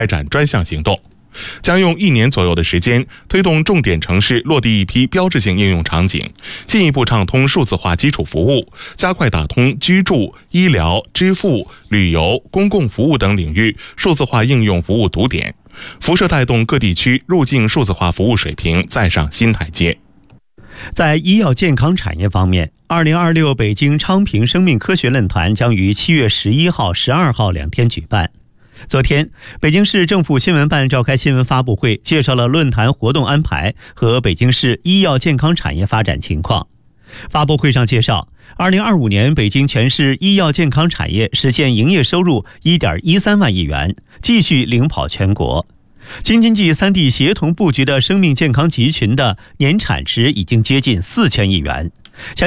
开展专项行动，将用1年左右的时间推动重点城市落地一批标志性应用场景，进一步畅通数字化基础服务，加快打通居住、医疗、支付、旅游、公共服务等领域数字化应用服务堵点，辐射带动各地区入境数字化服务水平再上新台阶。 在医药健康产业方面，2026北京昌平生命科学论坛将于7月11号、12号2天举办。昨天，北京市政府新闻办召开新闻发布会，介绍了论坛活动安排和北京市医药健康产业发展情况。发布会上介绍，2025年北京全市医药健康产业实现营业收入1.13万亿元，继续领跑全国。京津冀3地协同布局的生命健康集群的年产值已经接近4000亿元。